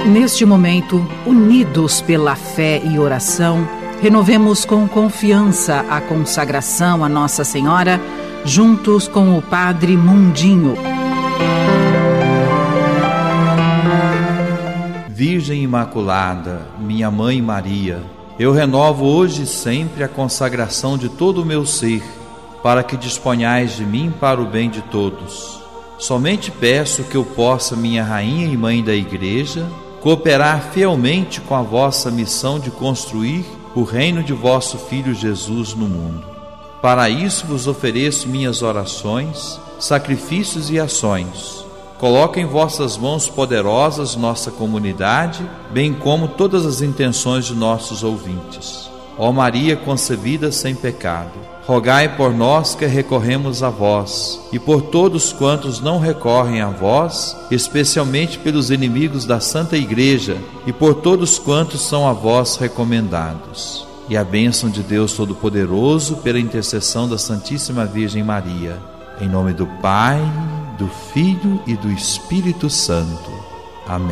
Neste momento, unidos pela fé e oração, renovemos com confiança a consagração a Nossa Senhora, juntos com o Padre Mundinho. Virgem Imaculada, minha Mãe Maria, eu renovo hoje e sempre a consagração de todo o meu ser, para que disponhais de mim para o bem de todos. Somente peço que eu possa, minha Rainha e Mãe da Igreja, cooperar fielmente com a vossa missão de construir o reino de vosso Filho Jesus no mundo. Para isso vos ofereço minhas orações, sacrifícios e ações. Coloco em vossas mãos poderosas nossa comunidade, bem como todas as intenções de nossos ouvintes. Ó Maria concebida sem pecado, rogai por nós que recorremos a vós, e por todos quantos não recorrem a vós, especialmente pelos inimigos da Santa Igreja, e por todos quantos são a vós recomendados. E a bênção de Deus Todo-Poderoso, pela intercessão da Santíssima Virgem Maria, em nome do Pai, do Filho e do Espírito Santo. Amém.